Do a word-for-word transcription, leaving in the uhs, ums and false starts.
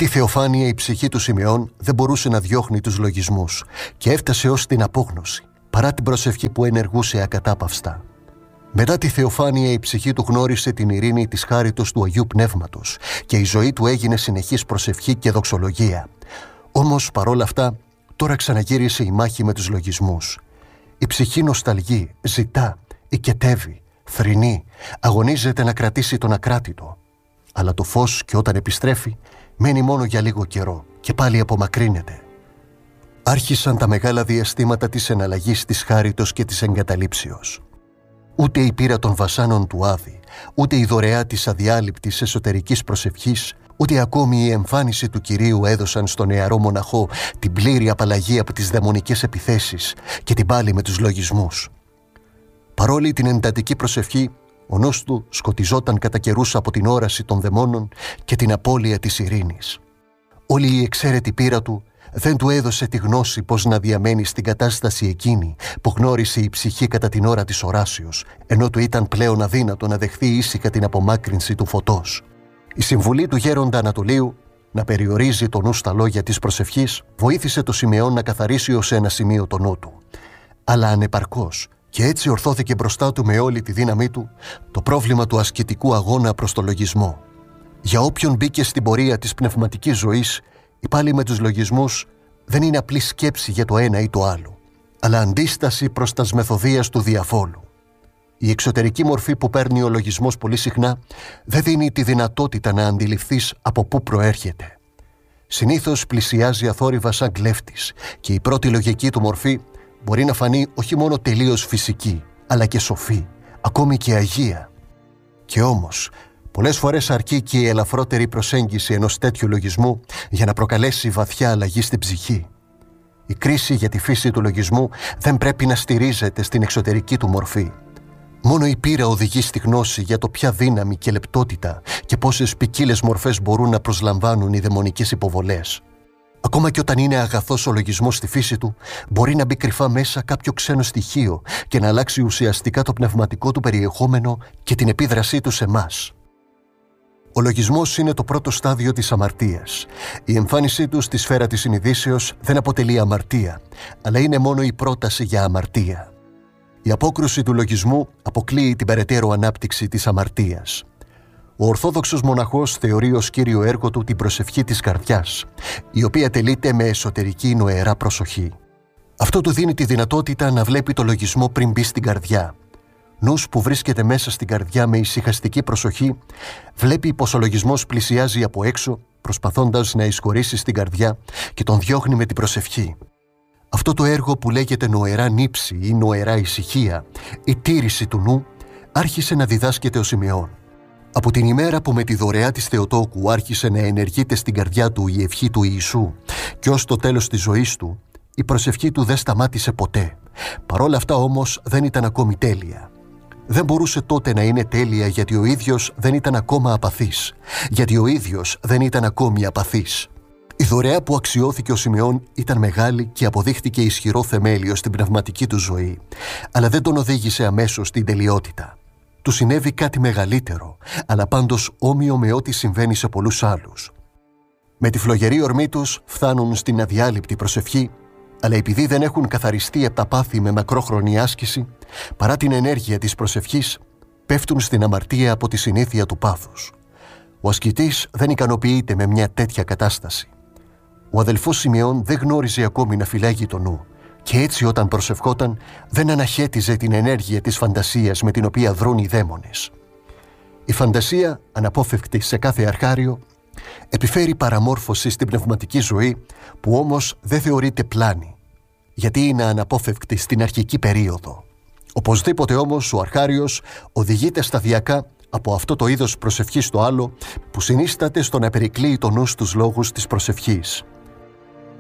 τη θεοφάνεια η ψυχή του Σιμεών δεν μπορούσε να διώχνει τους λογισμούς και έφτασε ως την απόγνωση, παρά την προσευχή που ενεργούσε ακατάπαυστα. Μετά τη θεοφάνεια η ψυχή του γνώρισε την ειρήνη της χάριτος του Αγίου Πνεύματος και η ζωή του έγινε συνεχής προσευχή και δοξολογία. Όμως παρόλα αυτά τώρα ξαναγύρισε η μάχη με τους λογισμούς. Η ψυχή νοσταλγεί, ζητά, οικετεύει, θρηνεί, αγωνίζεται να κρατήσει τον ακράτητο. Αλλά το φως και όταν επιστρέφει μένει μόνο για λίγο καιρό και πάλι απομακρύνεται. Άρχισαν τα μεγάλα διαστήματα της εναλλαγής της χάριτος και της εγκαταλείψεως. Ούτε η πείρα των βασάνων του Άδη, ούτε η δωρεά της αδιάλειπτης εσωτερικής προσευχής, ούτε ακόμη η εμφάνιση του Κυρίου έδωσαν στον νεαρό μοναχό την πλήρη απαλλαγή από τις δαιμονικές επιθέσεις και την πάλη με τους λογισμούς. Παρόλη την εντατική προσευχή, ο νους του σκοτιζόταν κατά καιρούς από την όραση των δαιμόνων και την απώλεια της ειρήνης. Όλη η εξαίρετη πείρα του δεν του έδωσε τη γνώση πώς να διαμένει στην κατάσταση εκείνη που γνώρισε η ψυχή κατά την ώρα της οράσεως, ενώ του ήταν πλέον αδύνατο να δεχθεί ήσυχα την απομάκρυνση του φωτός. Η συμβουλή του γέροντα Ανατολίου να περιορίζει το νου στα λόγια της προσευχής βοήθησε το Σιμεών να καθαρίσει ως ένα σημείο το νου του. Αλλά ανεπαρκώς, και έτσι ορθώθηκε μπροστά του με όλη τη δύναμή του το πρόβλημα του ασκητικού αγώνα προς το λογισμό. Για όποιον μπήκε στην πορεία της πνευματικής ζωής, η πάλη με τους λογισμούς δεν είναι απλή σκέψη για το ένα ή το άλλο, αλλά αντίσταση προς τας μεθοδείας του διαφόλου. Η εξωτερική μορφή που παίρνει ο λογισμός πολύ συχνά δεν δίνει τη δυνατότητα να αντιληφθείς από πού προέρχεται. Συνήθως πλησιάζει αθόρυβα σαν κλέφτης και η πρώτη λογική του μορφή μπορεί να φανεί όχι μόνο τελείως φυσική, αλλά και σοφή, ακόμη και αγία. Και όμως, πολλές φορές αρκεί και η ελαφρότερη προσέγγιση ενός τέτοιου λογισμού για να προκαλέσει βαθιά αλλαγή στην ψυχή. Η κρίση για τη φύση του λογισμού δεν πρέπει να στηρίζεται στην εξωτερική του μορφή. Μόνο η πείρα οδηγεί στη γνώση για το ποια δύναμη και λεπτότητα και πόσες ποικίλες μορφές μπορούν να προσλαμβάνουν οι δαιμονικές υποβολές. Ακόμα και όταν είναι αγαθός ο λογισμός στη φύση του, μπορεί να μπει κρυφά μέσα κάποιο ξένο στοιχείο και να αλλάξει ουσιαστικά το πνευματικό του περιεχόμενο και την επίδρασή του σε εμάς. Ο λογισμός είναι το πρώτο στάδιο της αμαρτίας. Η εμφάνισή του στη σφαίρα της συνειδήσεως δεν αποτελεί αμαρτία, αλλά είναι μόνο η πρόταση για αμαρτία. Η απόκρουση του λογισμού αποκλείει την περαιτέρω ανάπτυξη της αμαρτίας. Ο Ορθόδοξος μοναχός θεωρεί ως κύριο έργο του την προσευχή της καρδιάς, η οποία τελείται με εσωτερική νοερά προσοχή. Αυτό του δίνει τη δυνατότητα να βλέπει το λογισμό πριν μπει στην καρδιά. Νους που βρίσκεται μέσα στην καρδιά με ησυχαστική προσοχή, βλέπει πως ο λογισμός πλησιάζει από έξω, προσπαθώντας να εισχωρήσει στην καρδιά και τον διώχνει με την προσευχή. Αυτό το έργο που λέγεται νοερά νύψη ή νοερά ησυχία, η τήρηση του νου, άρχισε να διδάσκεται ο Σιμεών. Από την ημέρα που με τη δωρεά της Θεοτόκου άρχισε να ενεργείται στην καρδιά του η ευχή του Ιησού και ως το τέλος της ζωής του, η προσευχή του δεν σταμάτησε ποτέ. Παρόλα αυτά όμως δεν ήταν ακόμη τέλεια. Δεν μπορούσε τότε να είναι τέλεια γιατί ο ίδιος δεν ήταν ακόμα απαθής, γιατί ο ίδιος δεν ήταν ακόμη απαθής. Η δωρεά που αξιώθηκε ο Σιμεών ήταν μεγάλη και αποδείχτηκε ισχυρό θεμέλιο στην πνευματική του ζωή, αλλά δεν τον οδήγησε αμέσως στην τελειότητα. Του συνέβη κάτι μεγαλύτερο, αλλά πάντως όμοιο με ό,τι συμβαίνει σε πολλούς άλλους. Με τη φλογερή ορμή τους φτάνουν στην αδιάλειπτη προσευχή, αλλά επειδή δεν έχουν καθαριστεί από τα πάθη με μακρόχρονη άσκηση, παρά την ενέργεια της προσευχής, πέφτουν στην αμαρτία από τη συνήθεια του πάθους. Ο ασκητής δεν ικανοποιείται με μια τέτοια κατάσταση. Ο αδελφός Σιμεών δεν γνώριζε ακόμη να φυλάγει το νου και έτσι όταν προσευχόταν δεν αναχέτιζε την ενέργεια της φαντασίας με την οποία δρούν οι δαίμονες. Η φαντασία, αναπόφευκτη σε κάθε αρχάριο, επιφέρει παραμόρφωση στην πνευματική ζωή που όμως δεν θεωρείται πλάνη, γιατί είναι αναπόφευκτη στην αρχική περίοδο. Οπωσδήποτε όμως ο αρχάριος οδηγείται σταδιακά από αυτό το είδος προσευχής στο άλλο που συνίσταται στο να περικλείει το νου στους λόγους της προσευχής.